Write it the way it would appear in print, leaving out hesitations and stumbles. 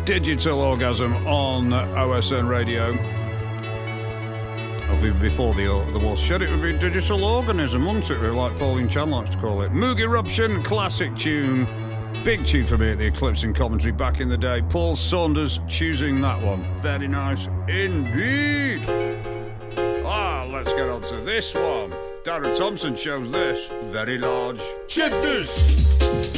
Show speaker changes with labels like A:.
A: Digital Orgasm on OSN Radio. Before the war shed, it would be Digital Organism, wouldn't it? Like Pauline Chan likes to call it. Moog Eruption, classic tune. Big tune for me at the Eclipse in Coventry back in the day. Paul Saunders choosing that one. Very nice indeed. Let's get on to this one. Darren Thompson chose this. Very large.
B: Check this.